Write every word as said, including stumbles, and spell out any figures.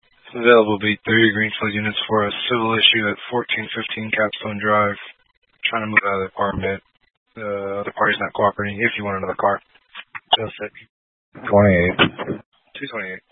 Available be three Greenfield units for a civil issue at fourteen fifteen Capstone Drive. Trying to move out of the apartment. The other party's not cooperating. If you want another car. twenty-eight. two twenty-eight.